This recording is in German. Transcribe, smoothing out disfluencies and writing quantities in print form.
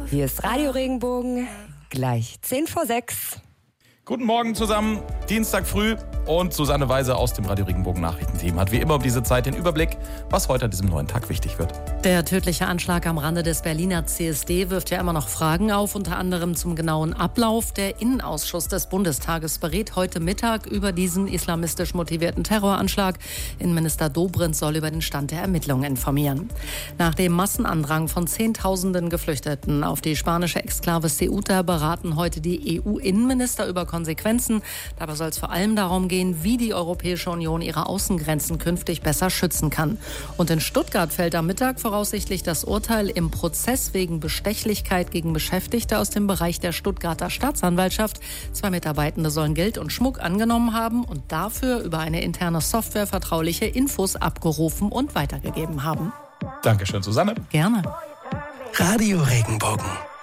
Hier ist Radio Regenbogen, gleich 6:10. Guten Morgen zusammen, Dienstag früh und Susanne Weise aus dem Radio Regenbogen Nachrichtenteam hat wie immer um diese Zeit den Überblick, was heute an diesem neuen Tag wichtig wird. Der tödliche Anschlag am Rande des Berliner CSD wirft ja immer noch Fragen auf, unter anderem zum genauen Ablauf. Der Innenausschuss des Bundestages berät heute Mittag über diesen islamistisch motivierten Terroranschlag. Innenminister Dobrindt soll über den Stand der Ermittlungen informieren. Nach dem Massenandrang von Zehntausenden Geflüchteten auf die spanische Exklave Ceuta beraten heute die EU-Innenminister über Konsequenzen. Dabei soll es vor allem darum gehen, wie die Europäische Union ihre Außengrenzen künftig besser schützen kann. Und in Stuttgart fällt am Mittag voraussichtlich das Urteil im Prozess wegen Bestechlichkeit gegen Beschäftigte aus dem Bereich der Stuttgarter Staatsanwaltschaft. 2 Mitarbeitende sollen Geld und Schmuck angenommen haben und dafür über eine interne Software vertrauliche Infos abgerufen und weitergegeben haben. Dankeschön, Susanne. Gerne. Radio Regenbogen.